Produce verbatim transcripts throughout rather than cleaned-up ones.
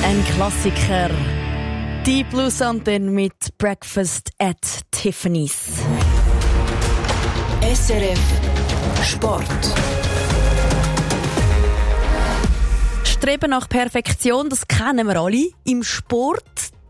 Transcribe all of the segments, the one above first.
Ein Klassiker. Die Plus Antenne mit Breakfast at Tiffany's. S R F Sport. Streben nach Perfektion, das kennen wir alle. Im Sport,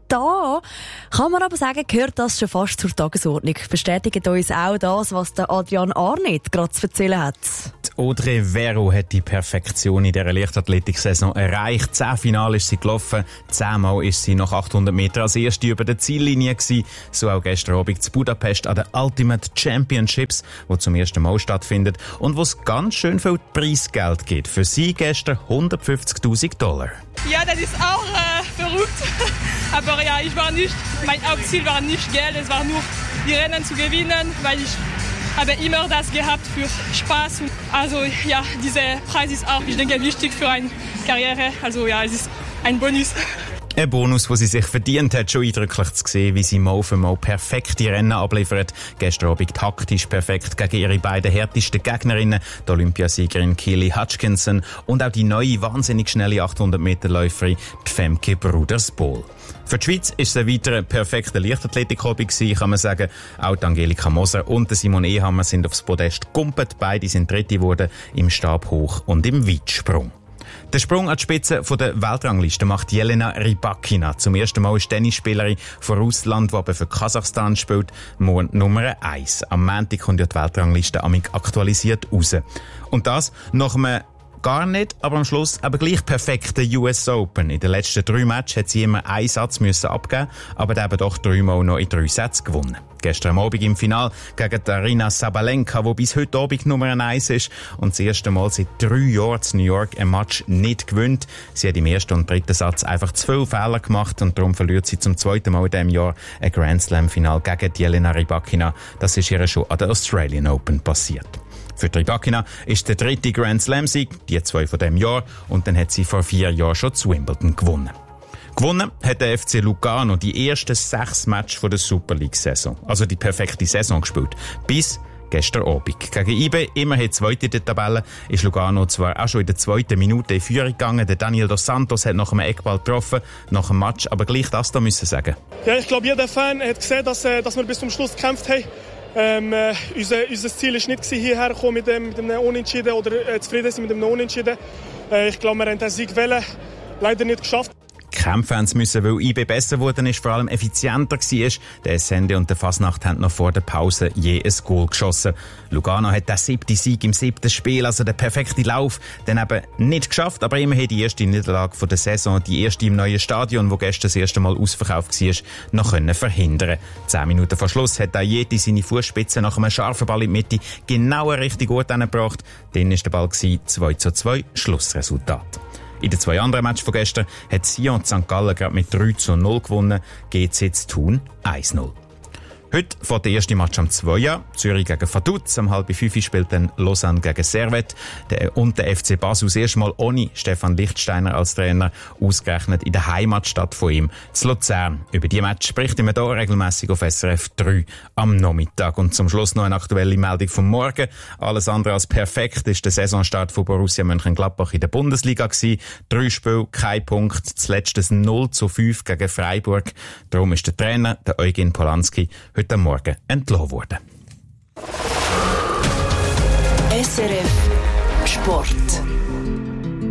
da kann man aber sagen, gehört das schon fast zur Tagesordnung. Bestätigt uns auch das, was der Adrian Arnett gerade zu erzählen hat. Audrey Vero hat die Perfektion in dieser Leichtathletik-Saison erreicht. Zehn Finale ist sie gelaufen. Zehnmal ist sie nach achthundert Metern als erste über der Ziellinie gewesen. So auch gestern Abend zu Budapest an den Ultimate Championships, die zum ersten Mal stattfindet und wo es ganz schön viel Preisgeld gibt. Für sie gestern hundertfünfzigtausend Dollar. Ja, das ist auch äh, verrückt. Aber ja, ich war nicht, mein Hauptziel war nicht Geld, es war nur die Rennen zu gewinnen, weil ich habe immer das gehabt für Spaß. Also ja, dieser Preis ist auch, ich denke, wichtig für eine Karriere. Also ja, es ist ein Bonus. Ein Bonus, den sie sich verdient hat, schon eindrücklich zu sehen, wie sie Mal für Mal perfekte Rennen abliefert. Gestern Abend taktisch perfekt gegen ihre beiden härtesten Gegnerinnen, die Olympiasiegerin Keely Hutchinson und auch die neue, wahnsinnig schnelle achthundert Meter Läuferin Femke Brudersbol. Für die Schweiz ist es ein weiterer perfekter Leichtathletik-Hobby gewesen, kann man sagen. Auch die Angelika Moser und Simon Ehammer sind aufs Podest gegumpelt. Beide sind Dritte geworden im Stabhoch und im Weitsprung. Der Sprung an die Spitze der Weltrangliste macht Jelena Rybakina. Zum ersten Mal ist Tennisspielerin von Russland, die aber für Kasachstan spielt, Nummer eins. Am Montag kommt ja die Weltrangliste amig aktualisiert raus. Und das nach einem gar nicht, aber am Schluss aber gleich perfekte U S Open. In den letzten drei Matches hat sie immer einen Satz müssen abgeben, aber dann eben doch dreimal noch in drei Sätzen gewonnen. Gestern am Abend im Finale gegen Aryna Sabalenka, die bis heute Abend Nummer eins ist und das erste Mal seit drei Jahren in New York ein Match nicht gewinnt. Sie hat im ersten und dritten Satz einfach zu viele Fehler gemacht und darum verliert sie zum zweiten Mal in diesem Jahr ein Grand Slam-Final gegen Jelena Rybakina. Das ist ihr schon an der Australian Open passiert. Für Rybakina ist der dritte Grand Slam-Sieg, die zwei von diesem Jahr, und dann hat sie vor vier Jahren schon zu Wimbledon gewonnen. Gewonnen hat der F C Lugano die ersten sechs Matches der Super League-Saison, also die perfekte Saison gespielt, bis gestern Abend. Gegen I B, immerhin Zweite in der Tabelle, ist Lugano zwar auch schon in der zweiten Minute in Führung gegangen. Der Daniel dos Santos hat nach einem Eckball getroffen, nach dem Match, aber gleich das da müssen sagen. Ja, ich glaube, jeder Fan hat gesehen, dass, dass wir bis zum Schluss gekämpft haben. Ähm, äh, unser, unser Ziel war nicht, hierher zu kommen mit, dem, mit einem Unentschieden oder äh, zufrieden sein mit einem Unentschieden. Äh, ich glaube, wir haben den Sieg wählen, leider nicht geschafft. Kämpfen haben sie müssen, weil I B besser geworden ist, vor allem effizienter war. Der Essende und der Fasnacht haben noch vor der Pause je ein Goal geschossen. Lugano hat den siebten Sieg im siebten Spiel, also der perfekte Lauf, dann eben nicht geschafft, aber immerhin die erste Niederlage von der Saison, die erste im neuen Stadion, wo gestern das erste Mal ausverkauft war, noch können verhindern. Zehn Minuten vor Schluss hat Ayeti seine Fußspitze nach einem scharfen Ball in die Mitte genau einen richtigen Ort gebracht. Dann war der Ball zwei zu zwei, Schlussresultat. In den zwei anderen Matches von gestern hat Sion Sankt Gallen gerade mit drei zu null gewonnen, G Z Thun eins zu null. Heute fährt der erste Match am zwei Uhr. Zürich gegen Vaduz. Am halb fünf spielt dann Lausanne gegen Servette. Der, und der F C Basel das erste Mal ohne Stefan Lichtsteiner als Trainer, ausgerechnet in der Heimatstadt von ihm, zu Luzern. Über die Match spricht immer hier regelmässig auf S R F drei am Nachmittag. Und zum Schluss noch eine aktuelle Meldung vom Morgen. Alles andere als perfekt ist der Saisonstart von Borussia Mönchengladbach in der Bundesliga gewesen. Drei Spiele, kein Punkt. Zuletzt ein null zu fünf gegen Freiburg. Darum ist der Trainer, der Eugen Polanski, heute Morgen entlassen worden. S R F Sport.